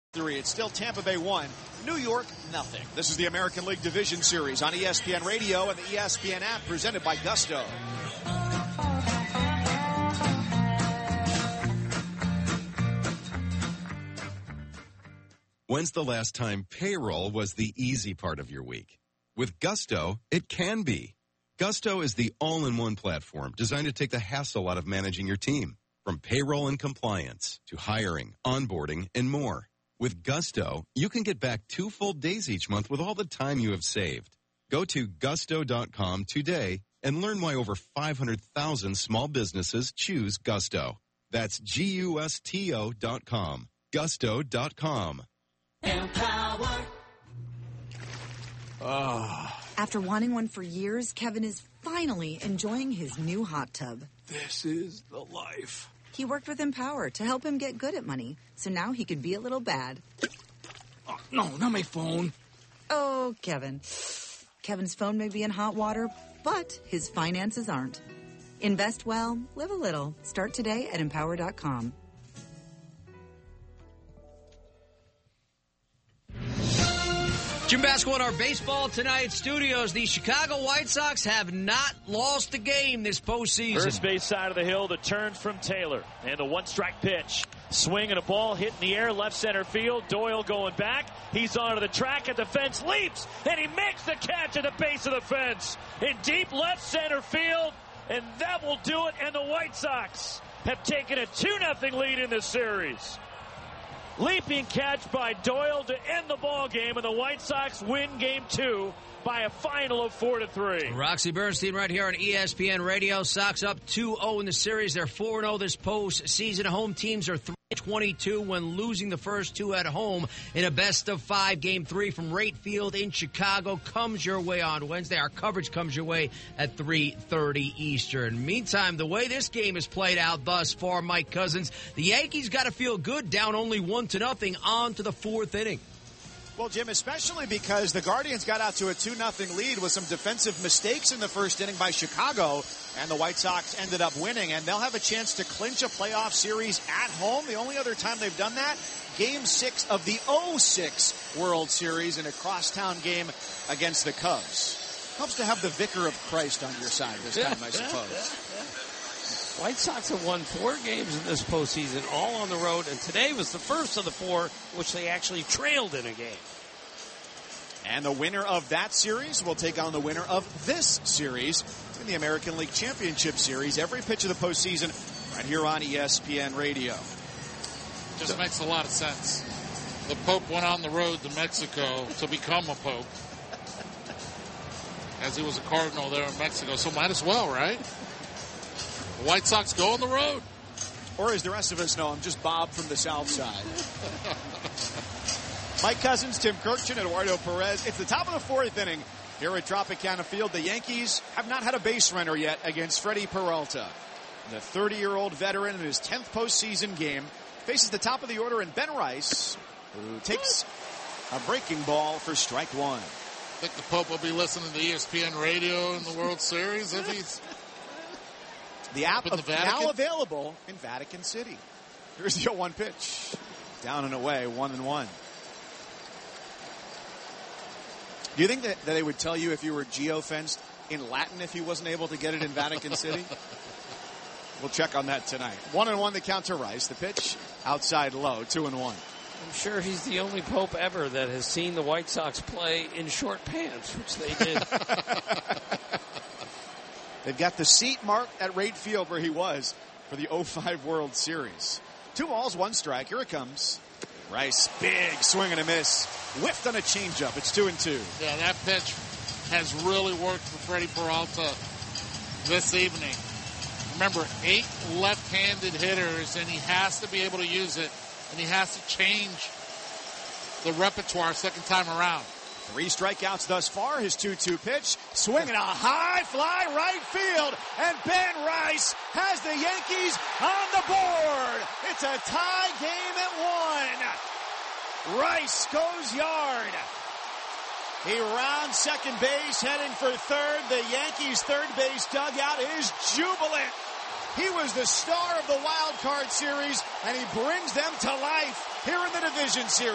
It's still Tampa Bay 1, New York nothing. This is the American League Division Series on ESPN Radio and the ESPN app, presented by Gusto. When's the last time payroll was the easy part of your week? With Gusto, it can be. Gusto is the all-in-one platform designed to take the hassle out of managing your team, from payroll and compliance to hiring, onboarding, and more. With Gusto, you can get back 2 full days each month with all the time you have saved. Go to gusto.com today and learn why over 500,000 small businesses choose Gusto. That's GUSTO.com. Gusto.com. Empower. After wanting one for years, Kevin is finally enjoying his new hot tub. This is the life. He worked with Empower to help him get good at money, so now he could be a little bad. Oh, no, not my phone. Oh, Kevin. Kevin's phone may be in hot water, but his finances aren't. Invest well, live a little. Start today at Empower.com. Jim Basco in our baseball tonight studios. The Chicago White Sox have not lost a game this postseason. First base side of the hill, the turn from Taylor. And the one-strike pitch. Swing and a ball hit in the air, left center field. Doyle going back. He's onto the track at the fence, leaps, and he makes the catch at the base of the fence. In deep left center field, and that will do it. And the White Sox have taken a 2-0 lead in this series. Leaping catch by Doyle to end the ball game, and the White Sox win Game 2 by a final of 4-3. Roxy Bernstein right here on ESPN Radio. Sox up 2-0 in the series. They're 4-0 this postseason. Home teams are 3-22 when losing the first 2 at home in a best-of-5. Game 3 from Rate Field in Chicago comes your way on Wednesday. Our coverage comes your way at 3:30 Eastern. Meantime, the way this game has played out thus far, Mike Cousins, the Yankees got to feel good, down only 1-0 on to the 4th inning. Well, Jim, especially because the Guardians got out to a 2-0 lead with some defensive mistakes in the first inning by Chicago, and the White Sox ended up winning, and they'll have a chance to clinch a playoff series at home. The only other time they've done that, Game 6 of the 2006 World Series in a crosstown game against the Cubs. Helps to have the Vicar of Christ on your side this time, I suppose. White Sox have won 4 games in this postseason, all on the road, and today was the first of the 4 which they actually trailed in a game. And the winner of that series will take on the winner of this series in the American League Championship Series. Every pitch of the postseason right here on ESPN Radio. Just makes a lot of sense. The Pope went on the road to Mexico to become a Pope, as he was a Cardinal there in Mexico, so might as well, right? The White Sox go on the road. Or as the rest of us know, I'm just Bob from the South Side. Mike Cousins, Tim Kirkchin, Eduardo Perez. It's the top of the 4th inning here at Tropicana Field. The Yankees have not had a base runner yet against Freddie Peralta. The 30-year-old veteran in his 10th postseason game faces the top of the order in Ben Rice, who takes a breaking ball for strike 1. I think the Pope will be listening to ESPN Radio in the World Series if he's... The app is now available in Vatican City. Here's the 0-1 pitch. Down and away, 1-1. Do you think that they would tell you if you were geofenced in Latin if he wasn't able to get it in Vatican City? We'll check on that tonight. 1-1 the count to Rice. The pitch outside low, 2-1. I'm sure he's the only Pope ever that has seen the White Sox play in short pants, which they did. They've got the seat marked at Rate Field where he was for the 2005 World Series. 2 balls, 1 strike. Here it comes. Rice, big swing and a miss. Whiffed on a changeup. It's 2-2. Yeah, that pitch has really worked for Freddie Peralta this evening. Remember, 8 left-handed hitters, and he has to be able to use it, and he has to change the repertoire second time around. 3 strikeouts thus far. His 2-2 pitch. Swinging a high fly right field. And Ben Rice has the Yankees on the board. It's a tie game at 1. Rice goes yard. He rounds second base, heading for third. The Yankees' third base dugout is jubilant. He was the star of the wild card series, and he brings them to life here in the division series.